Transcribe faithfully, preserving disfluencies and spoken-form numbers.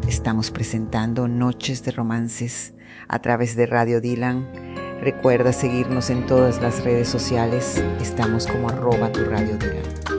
Estamos presentando Noches de Romances a través de Radio Dylan. Recuerda seguirnos en todas las redes sociales. Estamos como arroba tu Radio Dylan.